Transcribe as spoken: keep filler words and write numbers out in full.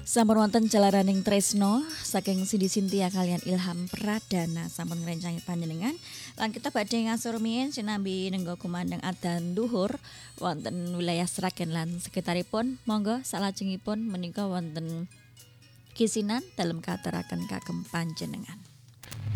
Sampun wonten jalaraning tresno saking Sindi Sintia kalian Ilham Pradana sampun ngrencangi panjenengan lan kita badhe ngasur rumiyin sinambi nenggo kumandang adan duhur wonten wilayah Sragen lan sekitaripun monggo salajengipun menika wonten kisinan dalem kateraken kagem panjenengan.